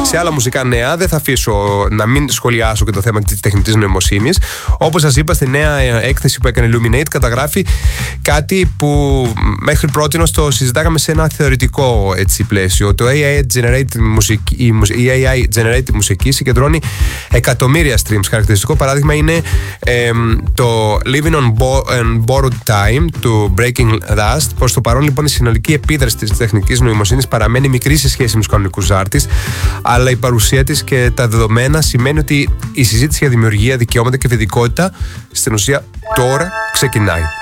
σε άλλα μουσικά νέα. Δεν θα αφήσω να μην σχολιάσω και το θέμα της τεχνητής νοημοσύνης. Όπως σας είπα, στη νέα έκθεση που έκανε Illuminate καταγράφει κάτι που μέχρι πρότινος το συζητάγαμε σε ένα θεωρητικό πλαίσιο. Το AI Generated μουσική συγκεντρώνει εκατομμύρια streams. Χαρακτηριστικό παράδειγμα είναι το Living on Borrowed Time του Breaking Dust. Προς το παρόν, λοιπόν, η συνολική επίδραση της τεχνικής νοημοσύνης παραμένει μικρή σε σχέση με τους κανονικούς artists, αλλά η παρουσία της και τα δεδομένα σημαίνει ότι η συζήτηση για δημιουργία, δικαιώματα και βεδικότητα στην ουσία τώρα ξεκινάει.